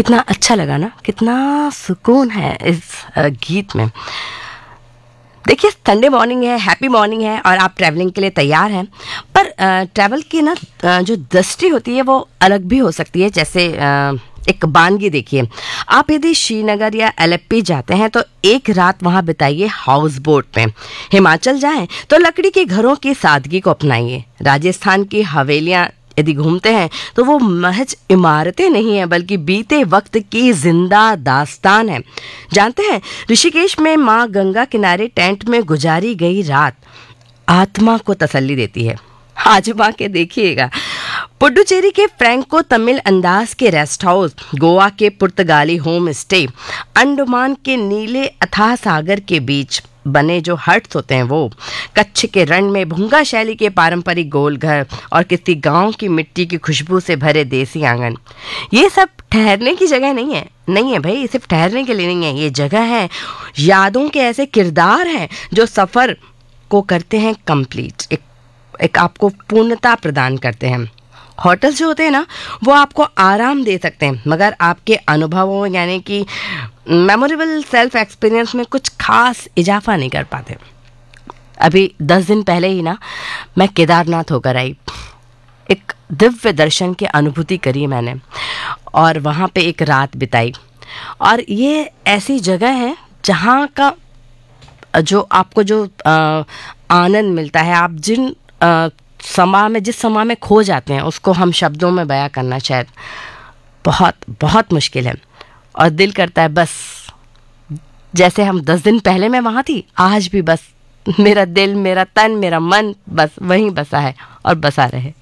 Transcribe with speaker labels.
Speaker 1: कितना अच्छा लगा ना, कितना सुकून है इस गीत में। देखिए संडे मॉर्निंग है, हैप्पी मॉर्निंग है और आप ट्रैवलिंग के लिए तैयार हैं, पर ट्रैवल की ना जो दृष्टि होती है वो अलग भी हो सकती है। जैसे एक बानगी देखिए, आप यदि श्रीनगर या एलेप्पी जाते हैं तो एक रात वहाँ बिताइए हाउस बोट में। हिमाचल जाएं तो लकड़ी के घरों की सादगी को अपनाइए। राजस्थान की हवेलियाँ यदि घूमते हैं तो वो महज इमारतें नहीं हैं बल्कि बीते वक्त की जिंदा दास्तान है। जानते हैं, ऋषिकेश में माँ गंगा किनारे टेंट में गुजारी गई रात आत्मा को तसल्ली देती है। आजमा के देखिएगा। पुडुचेरी के फ्रैंको तमिल अंदाज के रेस्ट हाउस, गोवा के पुर्तगाली होम स्टे, अंडमान के नीले अथाह सागर के बीच बने जो हट्स होते हैं वो, कच्छ के रण में भुंगा शैली के पारंपरिक गोल घर और किसी गांव की मिट्टी की खुशबू से भरे देसी आंगन, ये सब ठहरने की जगह नहीं है भाई, ये सिर्फ ठहरने के लिए नहीं है। ये जगह है यादों के ऐसे किरदार हैं जो सफ़र को करते हैं कंप्लीट, एक आपको पूर्णता प्रदान करते हैं। होटल्स जो होते हैं ना वो आपको आराम दे सकते हैं मगर आपके अनुभवों यानी कि मेमोरेबल सेल्फ एक्सपीरियंस में कुछ खास इजाफा नहीं कर पाते। अभी 10 दिन पहले ही ना मैं केदारनाथ होकर आई। एक दिव्य दर्शन की अनुभूति करी मैंने और वहाँ पे एक रात बिताई। और ये ऐसी जगह है जहाँ का जो आपको जो आनंद मिलता है, आप जिन जिस समय में खो जाते हैं उसको हम शब्दों में बयां करना शायद बहुत बहुत मुश्किल है। और दिल करता है बस जैसे हम 10 दिन पहले मैं वहाँ थी, आज भी बस मेरा दिल, मेरा तन, मेरा मन बस वहीं बसा है और बसा रहे।